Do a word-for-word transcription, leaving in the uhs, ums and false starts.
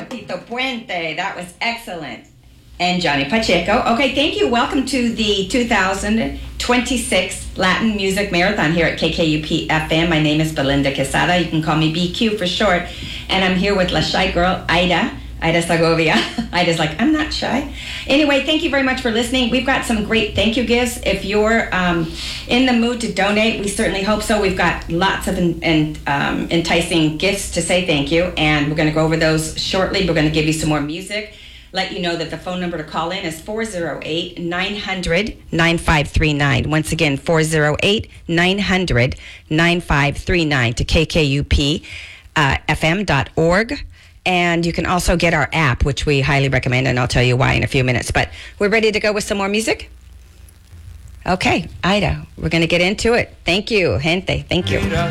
Tito Puente. That was excellent. And Johnny Pacheco. Okay, thank you. Welcome to the two thousand twenty-six Latin Music Marathon here at K K U P F M. My name is Belinda Quesada. You can call me B Q for short. And I'm here with La Shy Girl, Ida. Ida Segovia. Ida's like, I'm not shy. Anyway, thank you very much for listening. We've got some great thank you gifts. If you're um, in the mood to donate, we certainly hope so. We've got lots of in, in, um, enticing gifts to say thank you, and we're going to go over those shortly. We're going to give you some more music. Let you know that the phone number to call in is four oh eight, nine hundred, nine five three nine. Once again, four oh eight, nine hundred, nine five three nine to K K U P F M dot org. And you can also get our app, which we highly recommend, and I'll tell you why in a few minutes. But we're ready to go with some more music? Okay, Ida, we're going to get into it. Thank you, gente. Thank you.